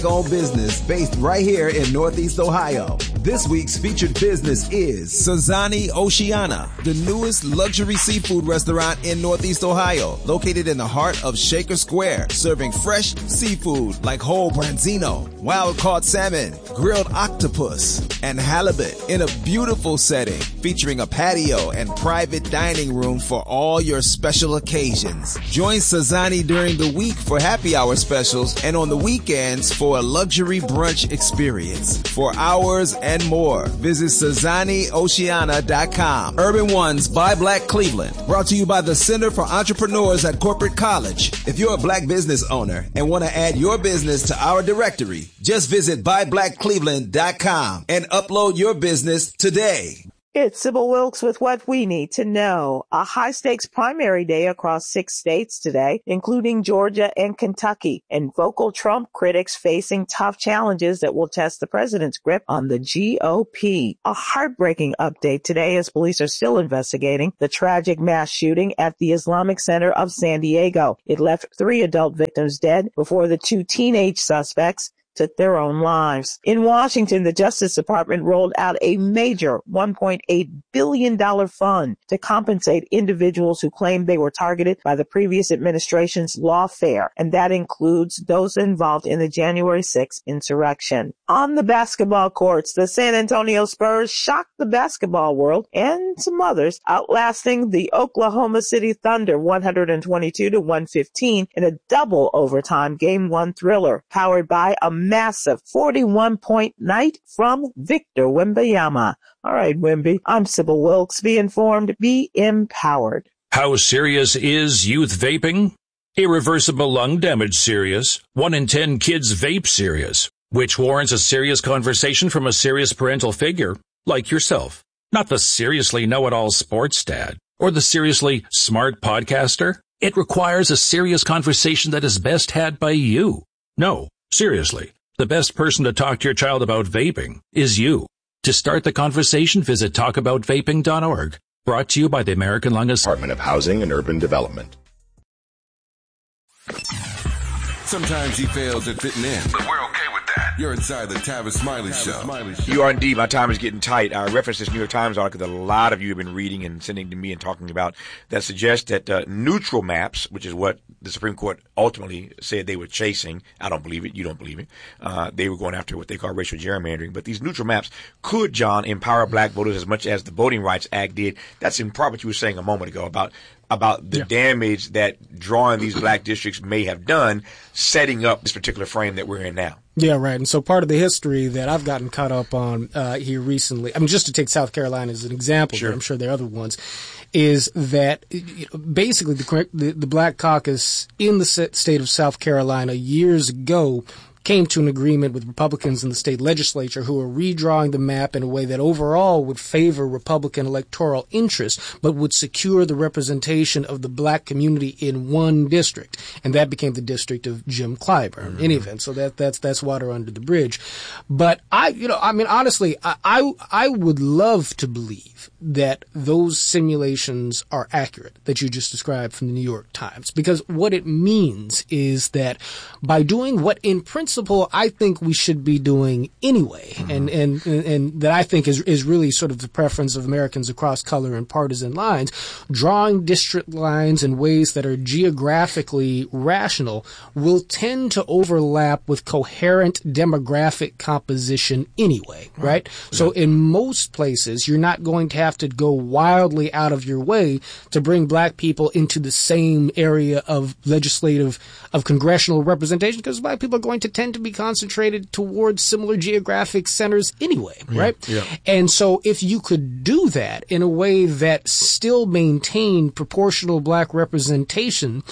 Owned business based right here in Northeast Ohio. This week's featured business is Sazani Oceana, the newest luxury seafood restaurant in Northeast Ohio, located in the heart of Shaker Square, serving fresh seafood like whole branzino, wild-caught salmon, grilled octopus, and halibut in a beautiful setting, featuring a patio and private dining room for all your special occasions. Join Sazani during the week for happy hour specials and on the weekends for a luxury brunch experience. For hours and more, visit SazaniOceana.com. Urban One's Buy Black Cleveland, brought to you by the Center for Entrepreneurs at Corporate College. If you're a black business owner and want to add your business to our directory, just visit BuyBlackCleveland.com and upload your business today. It's Sybil Wilkes with what we need to know. A high-stakes primary day across 6 states today, including Georgia and Kentucky, and vocal Trump critics facing tough challenges that will test the president's grip on the GOP. A heartbreaking update today as police are still investigating the tragic mass shooting at the Islamic Center of San Diego. It left 3 adult victims dead before the 2 teenage suspects took their own lives. In Washington, the Justice Department rolled out a major $1.8 billion fund to compensate individuals who claimed they were targeted by the previous administration's lawfare, and that includes those involved in the January 6th insurrection. On the basketball courts, the San Antonio Spurs shocked the basketball world and some others, outlasting the Oklahoma City Thunder 122-115 in a double overtime Game 1 thriller, powered by a massive 41-point night from Victor Wembanyama. All right, Wemby, I'm Sybil Wilkes. Be informed, be empowered. How serious is youth vaping? Irreversible lung damage serious. 1 in 10 kids vape serious, which warrants a serious conversation from a serious parental figure, like yourself. Not the seriously know-it-all sports dad or the seriously smart podcaster. It requires a serious conversation that is best had by you. No. Seriously, the best person to talk to your child about vaping is you. To start the conversation, visit talkaboutvaping.org. Brought to you by the American Lung Department of Housing and Urban Development. Sometimes he fails at fitting in, but we're okay with that. You're inside the Tavis Smiley Show. You are indeed. My time is getting tight. I referenced this New York Times article that a lot of you have been reading and sending to me and talking about that suggests that neutral maps, which is what the Supreme Court ultimately said they were chasing. I don't believe it. You don't believe it. They were going after what they call racial gerrymandering. But these neutral maps could, John, empower black voters as much as the Voting Rights Act did. That's in part what you were saying a moment ago about the damage that drawing these black districts may have done, setting up this particular frame that we're in now. Yeah, right. And so part of the history that I've gotten caught up on here recently, I mean, just to take South Carolina as an example, but I'm sure there are other ones, is that basically the Black Caucus in the state of South Carolina years ago came to an agreement with Republicans in the state legislature who are redrawing the map in a way that overall would favor Republican electoral interest, but would secure the representation of the black community in one district. And that became the district of Jim Clyburn, in any event. So that's water under the bridge. But honestly, I would love to believe that those simulations are accurate that you just described from the New York Times, because what it means is that by doing what in principle I think we should be doing anyway, and that I think is really sort of the preference of Americans across color and partisan lines, drawing district lines in ways that are geographically rational will tend to overlap with coherent demographic composition anyway, right? So in most places, you're not going to have to go wildly out of your way to bring black people into the same area of congressional representation, because black people are going to tend to be concentrated towards similar geographic centers anyway, right? Yeah. And so if you could do that in a way that still maintained proportional black representation,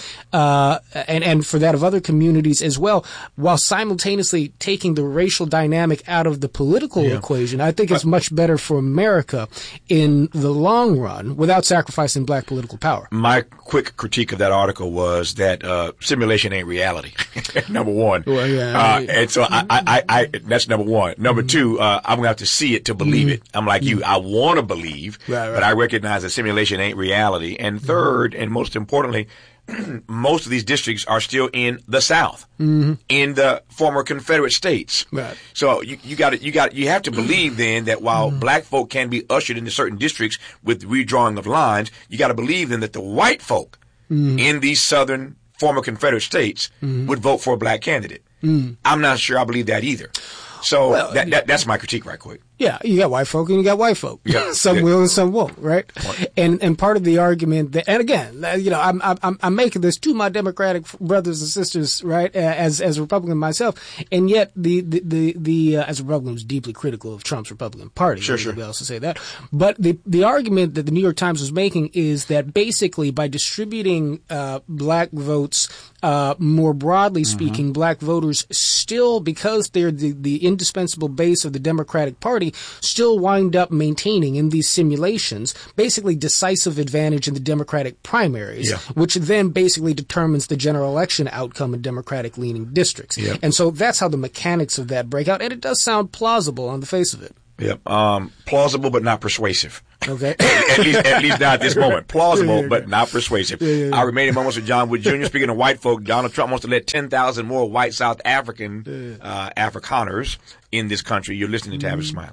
and for that of other communities as well, while simultaneously taking the racial dynamic out of the political equation, I think it's much better for America in the long run without sacrificing black political power. My quick critique of that article was that simulation ain't reality. Number one. Well, and so I that's number one. Number two, I'm going to have to see it to believe it. I'm like you. I want to believe, but I recognize that simulation ain't reality. And third, and most importantly, most of these districts are still in the South, in the former Confederate states. Right. So you have to believe then that while black folk can be ushered into certain districts with redrawing of lines, you got to believe then that the white folk in these southern former Confederate states would vote for a black candidate. I'm not sure I believe that either. So that's my critique right quick. Yeah, you got white folk and you got white folk. Yeah, some will and some won't, right? And part of the argument that, and again, I'm making this to my Democratic brothers and sisters, right? As a Republican myself, and yet the as a Republican who's deeply critical of Trump's Republican Party. Sure. Nobody else to say that. But the argument that the New York Times was making is that basically by distributing black votes, more broadly speaking, black voters still, because they're the indispensable base of the Democratic Party, still wind up maintaining in these simulations basically decisive advantage in the Democratic primaries, which then basically determines the general election outcome in Democratic-leaning districts. Yeah. And so that's how the mechanics of that break out, and it does sound plausible on the face of it. Yep. Plausible but not persuasive. Okay. at least not at this moment. Plausible but not persuasive. Our remaining moments with John Wood Jr. Speaking of white folk, Donald Trump wants to let 10,000 more white South African Afrikaners in this country. You're listening to Tavis Smiley.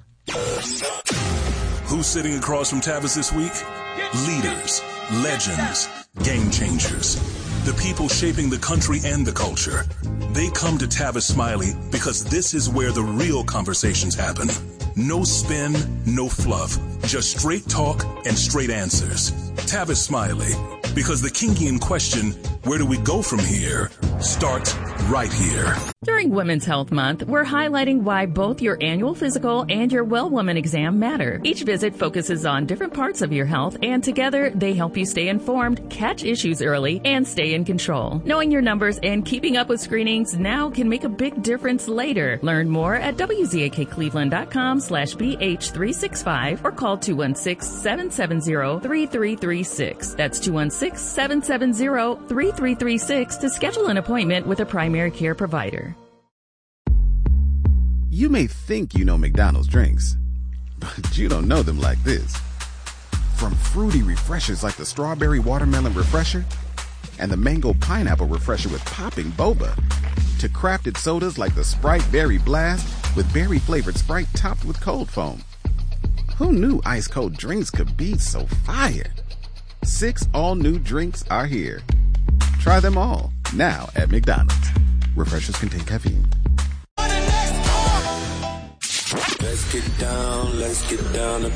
Who's sitting across from Tavis this week? Leaders, legends, game changers. The people shaping the country and the culture. They come to Tavis Smiley because this is where the real conversations happen. No spin, no fluff. Just straight talk and straight answers. Tavis Smiley. Because the kinky question, where do we go from here, starts right here. During Women's Health Month, we're highlighting why both your annual physical and your Well Woman exam matter. Each visit focuses on different parts of your health, and together they help you stay informed, catch issues early, and stay in control. Knowing your numbers and keeping up with screenings now can make a big difference later. Learn more at wzaccleveland.com/BH365 or call 216-770-3336. That's 216-770-3336 to schedule an appointment with a primary care provider. You may think you know McDonald's drinks, but you don't know them like this. From fruity refreshers like the Strawberry Watermelon Refresher and the Mango Pineapple Refresher with popping boba, to crafted sodas like the Sprite Berry Blast with berry-flavored Sprite topped with cold foam. Who knew ice-cold drinks could be so fire? 6 all-new drinks are here. Try them all, now at McDonald's. Refreshers contain caffeine. Let's get down to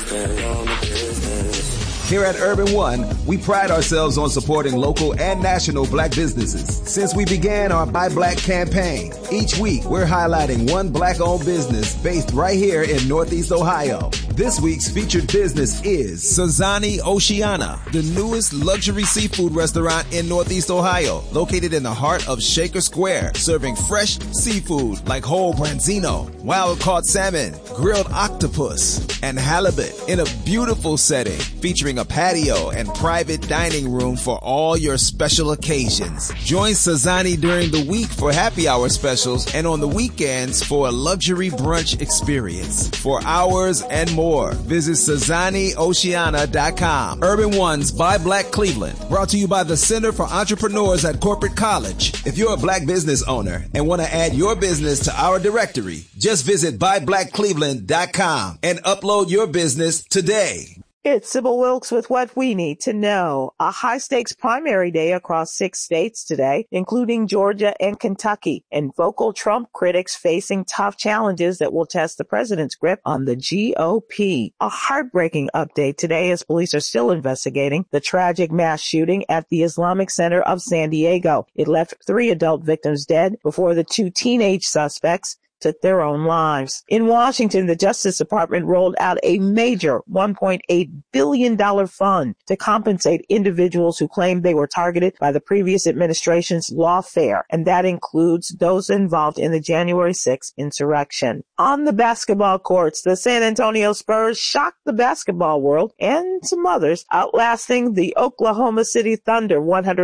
business. Here at Urban One, we pride ourselves on supporting local and national black businesses. Since we began our Buy Black campaign, each week we're highlighting one black-owned business based right here in Northeast Ohio. This week's featured business is Sazani Oceana, the newest luxury seafood restaurant in Northeast Ohio, located in the heart of Shaker Square, serving fresh seafood like whole branzino, wild-caught salmon, grilled octopus, and halibut in a beautiful setting featuring a patio and private dining room for all your special occasions. Join Sazani during the week for happy hour specials and on the weekends for a luxury brunch experience. For hours and more, visit SazaniOceana.com. Urban One's Buy Black Cleveland, brought to you by the Center for Entrepreneurs at Corporate College. If you're a black business owner and want to add your business to our directory, just visit BuyBlackCleveland.com and upload your business today. It's Sybil Wilkes with what we need to know. A high-stakes primary day across 6 states today, including Georgia and Kentucky, and vocal Trump critics facing tough challenges that will test the president's grip on the GOP. A heartbreaking update today as police are still investigating the tragic mass shooting at the Islamic Center of San Diego. It left 3 adult victims dead before the 2 teenage suspects took their own lives. In Washington, the Justice Department rolled out a major $1.8 billion fund to compensate individuals who claimed they were targeted by the previous administration's lawfare, and that includes those involved in the January 6th insurrection. On the basketball courts, the San Antonio Spurs shocked the basketball world and some others, outlasting the Oklahoma City Thunder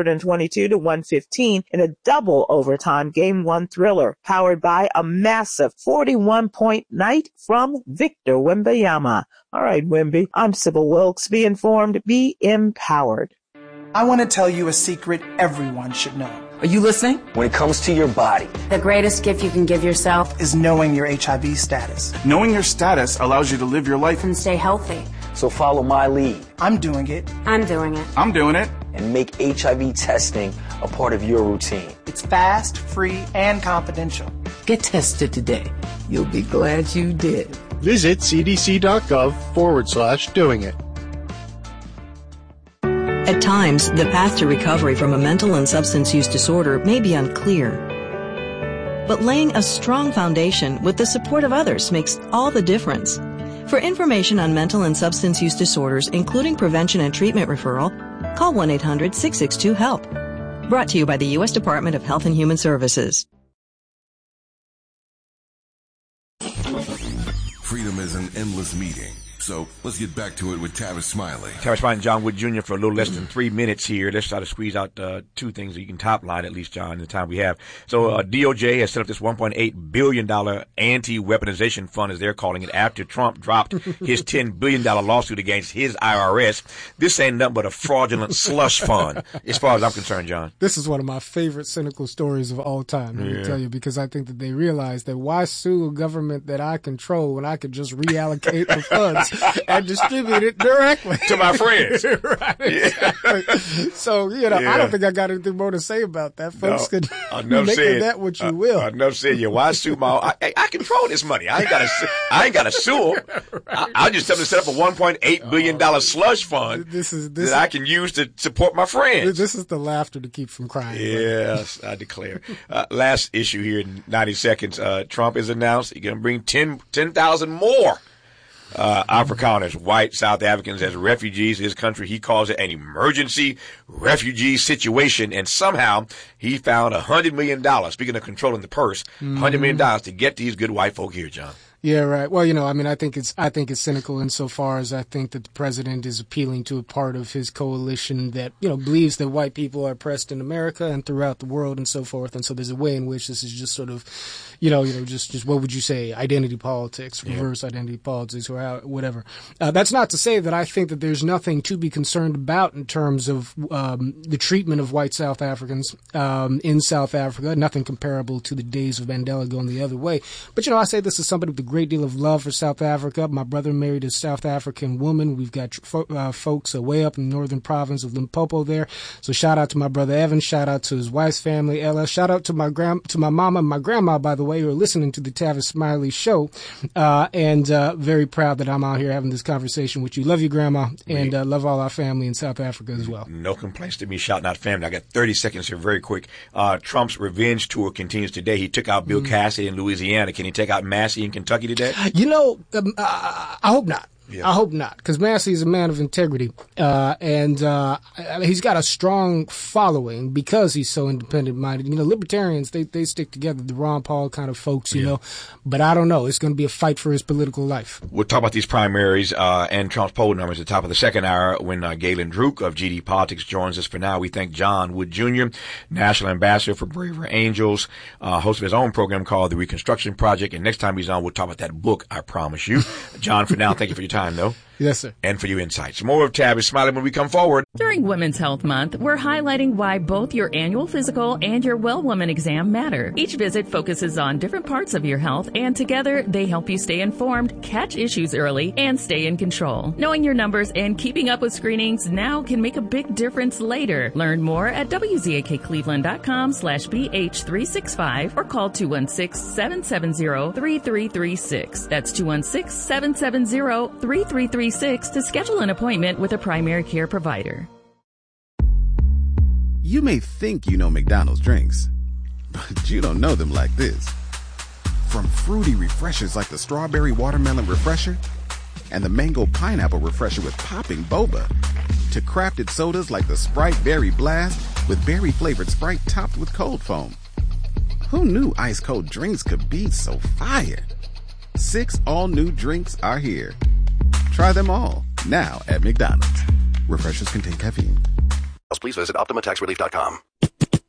122-115 in a double overtime Game 1 thriller, powered by a massive 41-point night from Victor Wembanyama. All right, Wemby. I'm Sybil Wilkes. Be informed, be empowered. I want to tell you a secret everyone should know. Are you listening? When it comes to your body, the greatest gift you can give yourself is knowing your HIV status. Knowing your status allows you to live your life and stay healthy. So follow my lead. I'm doing it. I'm doing it. I'm doing it. And make HIV testing a part of your routine. It's fast, free, and confidential. Get tested today. You'll be glad you did. Visit cdc.gov/doing it. At times, the path to recovery from a mental and substance use disorder may be unclear. But laying a strong foundation with the support of others makes all the difference. For information on mental and substance use disorders, including prevention and treatment referral, call 1-800-662-HELP. Brought to you by the U.S. Department of Health and Human Services. Freedom is an endless meeting. So let's get back to it with Tavis Smiley. Tavis Smiley and John Wood Jr. for a little less than 3 minutes here. Let's try to squeeze out two things that you can top line, at least, John, in the time we have. So DOJ has set up this $1.8 billion anti-weaponization fund, as they're calling it, after Trump dropped his $10 billion lawsuit against his IRS. This ain't nothing but a fraudulent slush fund, as far as I'm concerned, John. This is one of my favorite cynical stories of all time, let me tell you, because I think that they realize that why sue a government that I control when I could just reallocate the funds and distribute it directly to my friends. Right. Exactly. So, I don't think I got anything more to say about that. Folks could make of that what you will. Enough said. Why sue my? I control this money. I ain't got to sue them. Right. I just have to set up a $1.8 billion slush fund that I can use to support my friends. This is the laughter to keep from crying. Yes, I declare. Last issue here in 90 seconds. Trump has announced he's going to bring 10,000 more Afrikaners, white South Africans, as refugees to his country. He calls it an emergency refugee situation, and somehow he found $100 million, speaking of controlling the purse, $100 million to get these good white folk here, John. Yeah, right. Well, I think it's cynical insofar as I think that the president is appealing to a part of his coalition that, believes that white people are oppressed in America and throughout the world and so forth. And so there's a way in which this is just sort of, just what would you say, identity politics, reverse identity politics, or whatever. That's not to say that I think that there's nothing to be concerned about in terms of the treatment of white South Africans in South Africa. Nothing comparable to the days of Mandela going the other way. But, I say this as somebody with a great deal of love for South Africa. My brother married a South African woman. We've got folks way up in the northern province of Limpopo there. So shout out to my brother Evan. Shout out to his wife's family, Ella. Shout out to my mama and my grandma, by the way, who are listening to the Tavis Smiley show. And very proud that I'm out here having this conversation with you. Love you, Grandma, and love all our family in South Africa as well. No complaints to me shouting out family. I got 30 seconds here, very quick. Trump's revenge tour continues today. He took out Bill Cassidy in Louisiana. Can he take out Massey in Kentucky today? I hope not. Yeah. I hope not, because Massey is a man of integrity, and he's got a strong following because he's so independent-minded. Libertarians, they stick together, the Ron Paul kind of folks, but I don't know. It's going to be a fight for his political life. We'll talk about these primaries and Trump's poll numbers at the top of the second hour when Galen Druk of GD Politics joins us. For now, we thank John Wood Jr., National Ambassador for Braver Angels, host of his own program called The Reconstruction Project, and next time he's on, we'll talk about that book, I promise you. John, for now, thank you for your time. Though. Yes, sir. And for your insights. More of Tavis Smiley when we come forward. During Women's Health Month, we're highlighting why both your annual physical and your Well Woman exam matter. Each visit focuses on different parts of your health, and together they help you stay informed, catch issues early, and stay in control. Knowing your numbers and keeping up with screenings now can make a big difference later. Learn more at WZAKCleveland.com/BH365 or call 216-770-3336. That's 216-770-3336 to schedule an appointment with a primary care provider. You may think you know McDonald's drinks, but you don't know them like this. From fruity refreshers like the Strawberry Watermelon Refresher and the Mango Pineapple Refresher with popping boba, to crafted sodas like the Sprite Berry Blast with berry-flavored Sprite topped with cold foam. Who knew ice-cold drinks could be so fire? 6 all-new drinks are here. Try them all, now at McDonald's. Refreshers contain caffeine. Please visit OptimaTaxRelief.com.